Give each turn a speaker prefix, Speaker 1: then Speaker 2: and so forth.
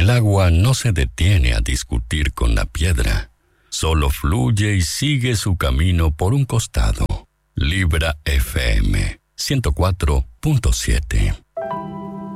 Speaker 1: El agua no se detiene a discutir con la piedra, solo fluye y sigue su camino por un costado. Libra FM 104.7.